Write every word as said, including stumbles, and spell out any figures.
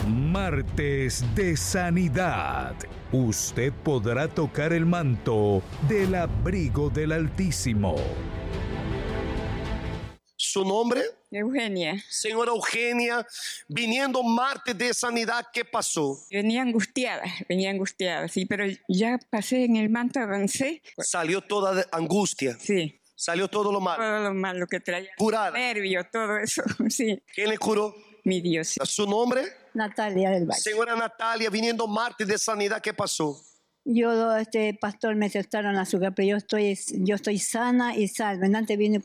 Martes de Sanidad. Usted podrá tocar el manto del abrigo del Altísimo. ¿Su nombre? Eugenia. Señora Eugenia, viniendo martes de sanidad, ¿qué pasó? Venía angustiada, venía angustiada, sí, pero ya pasé en el manto, avancé. Salió toda de angustia. Sí. Salió todo lo malo. Todo lo malo que traía. Curada. Nervio, todo eso, sí. ¿Quién le curó? Mi Dios. ¿Su nombre? Natalia del Valle. Señora Natalia, viniendo martes de sanidad, ¿qué pasó? Yo, este pastor, me aceptaron azúcar, pero yo estoy, yo estoy sana y salva. Antes vine